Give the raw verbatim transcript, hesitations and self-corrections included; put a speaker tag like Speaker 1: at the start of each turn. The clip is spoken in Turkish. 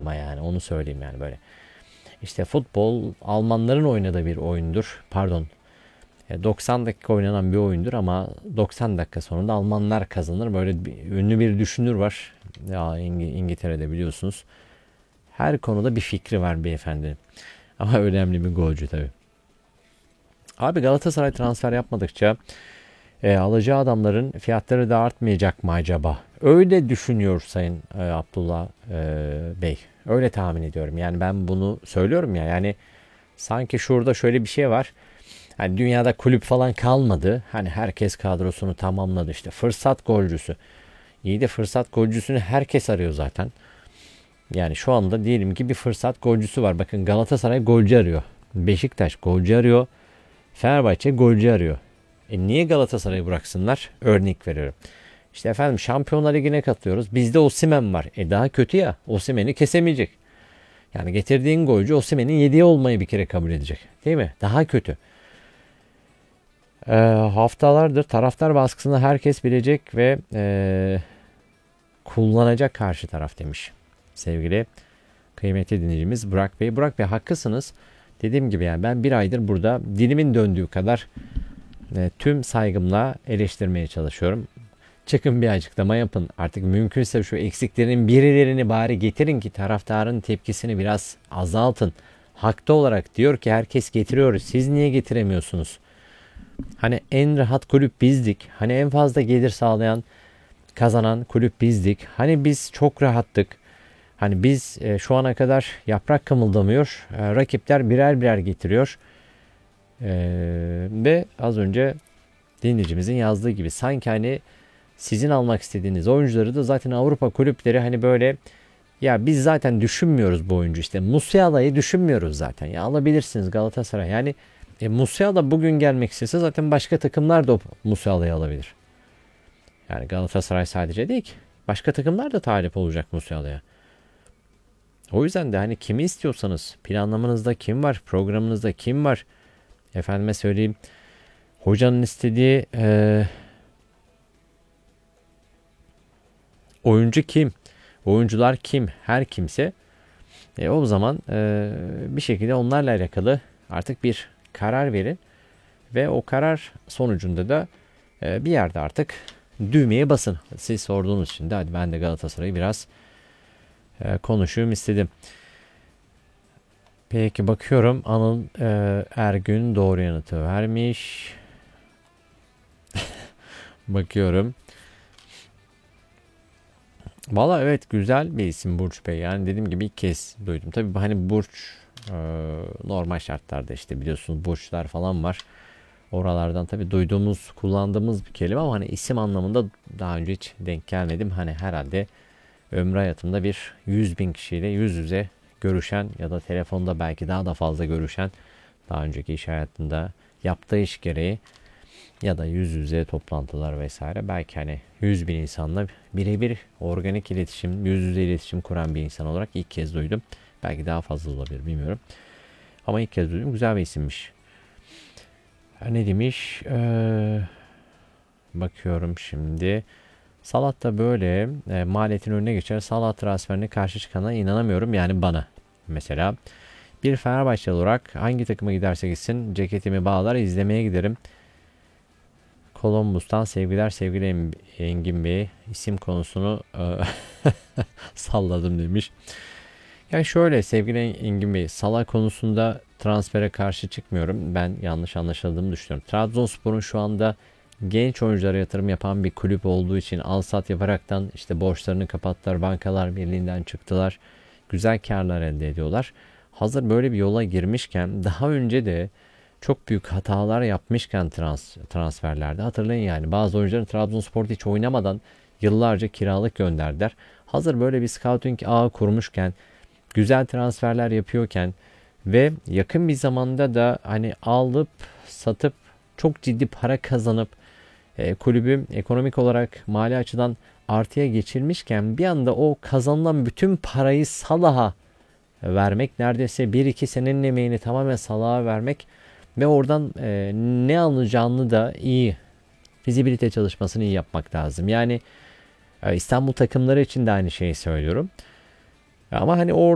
Speaker 1: ama yani onu söyleyeyim yani böyle. İşte futbol Almanların oynadığı bir oyundur. Pardon. doksan dakika oynanan bir oyundur ama doksan dakika sonunda Almanlar kazanır. Böyle bir, ünlü bir düşünür var. Ya İng- İngiltere'de biliyorsunuz. Her konuda bir fikri var beyefendi. Ama önemli bir golcü tabii. Abi Galatasaray transfer yapmadıkça e, alacağı adamların fiyatları da artmayacak mı acaba? Öyle düşünüyor Sayın e, Abdullah e, Bey. Öyle tahmin ediyorum. Yani ben bunu söylüyorum ya. Yani sanki şurada şöyle bir şey var. Hani dünyada kulüp falan kalmadı. Hani herkes kadrosunu tamamladı işte. Fırsat golcüsü. İyi de fırsat golcüsünü herkes arıyor zaten. Yani şu anda diyelim ki bir fırsat golcüsü var. Bakın Galatasaray golcü arıyor. Beşiktaş golcü arıyor. Fenerbahçe golcü arıyor. E niye Galatasaray'ı bıraksınlar? Örnek veriyorum. İşte efendim Şampiyonlar Ligi'ne katılıyoruz. Bizde Osimhen var. E daha kötü ya. Osimhen'i kesemeyecek. Yani getirdiğin golcü Osimhen'in yediği olmayı bir kere kabul edecek. Değil mi? Daha kötü. Ee, haftalardır taraftar baskısını herkes bilecek ve e, kullanacak karşı taraf demiş. Sevgili kıymetli dinleyicimiz Burak Bey. Burak Bey haklısınız. Dediğim gibi yani ben bir aydır burada dilimin döndüğü kadar e, tüm saygımla eleştirmeye çalışıyorum. Çıkın bir açıklama yapın. Artık mümkünse şu eksiklerin birilerini bari getirin ki taraftarın tepkisini biraz azaltın. Haklı olarak diyor ki herkes getiriyor. Siz niye getiremiyorsunuz? Hani en rahat kulüp bizdik. Hani en fazla gelir sağlayan, kazanan kulüp bizdik. Hani biz çok rahattık. Hani biz e, şu ana kadar yaprak kımıldamıyor. E, rakipler birer birer getiriyor. E, ve az önce dinleyicimizin yazdığı gibi sanki hani sizin almak istediğiniz oyuncuları da zaten Avrupa kulüpleri hani böyle ya biz zaten düşünmüyoruz bu oyuncu işte Musiala'yı düşünmüyoruz zaten ya alabilirsiniz Galatasaray yani e, Musiala bugün gelmek istese zaten başka takımlar da Musiala'yı alabilir. Yani Galatasaray sadece değil ki başka takımlar da talip olacak Musiala'ya. O yüzden de hani kimi istiyorsanız planlamanızda kim var programınızda kim var efendime söyleyeyim hocanın istediği e, oyuncu kim? Oyuncular kim? Her kimse e, o zaman e, bir şekilde onlarla alakalı artık bir karar verin ve o karar sonucunda da e, bir yerde artık düğmeye basın. Siz sorduğunuz için de hadi ben de Galatasaray'ı biraz e, konuşayım istedim. Peki bakıyorum Anıl e, Ergün doğru yanıtı vermiş. Bakıyorum. Valla evet güzel bir isim Burç Bey. Yani dediğim gibi ilk kez duydum. Tabii hani Burç e, normal şartlarda işte biliyorsunuz burçlar falan var. Oralardan tabii duyduğumuz, kullandığımız bir kelime ama hani isim anlamında daha önce hiç denk gelmedim. Hani herhalde ömrü hayatımda bir yüz bin kişiyle yüz yüze görüşen ya da telefonda belki daha da fazla görüşen daha önceki iş hayatında yaptığı iş gereği ya da yüz yüze toplantılar vesaire belki hani yüz bin insanla birebir organik iletişim, yüz yüze iletişim kuran bir insan olarak ilk kez duydum. Belki daha fazla olabilir bilmiyorum. Ama ilk kez duydum. Güzel bir isimmiş. Ne demiş? Ee, bakıyorum şimdi. Salat da böyle e, maliyetin önüne geçer. Salat transferine karşı çıkana inanamıyorum. Yani bana. Mesela bir Fenerbahçeli olarak hangi takıma giderse gitsin ceketimi bağlar izlemeye giderim. Columbus'tan sevgiler sevgili Engin Bey isim konusunu e, salladım demiş. Yani şöyle sevgili Engin Bey Salah konusunda transfere karşı çıkmıyorum. Ben yanlış anlaşıldığımı düşünüyorum. Trabzonspor'un şu anda genç oyunculara yatırım yapan bir kulüp olduğu için al sat yaparaktan işte borçlarını kapattılar. Bankalar birliğinden çıktılar. Güzel karlar elde ediyorlar. Hazır böyle bir yola girmişken daha önce de çok büyük hatalar yapmışken trans, transferlerde hatırlayın yani bazı oyuncuların Trabzonspor'da hiç oynamadan yıllarca kiralık gönderdiler. Hazır böyle bir scouting ağı kurmuşken güzel transferler yapıyorken ve yakın bir zamanda da hani alıp satıp çok ciddi para kazanıp e, kulübü ekonomik olarak mali açıdan artıya geçirmişken bir anda o kazanılan bütün parayı Salah'a vermek neredeyse bir iki senenin emeğini tamamen Salah'a vermek ve oradan e, ne alacağını da iyi fizibilite çalışmasını iyi yapmak lazım. Yani e, İstanbul takımları için de aynı şeyi söylüyorum. Ama hani orada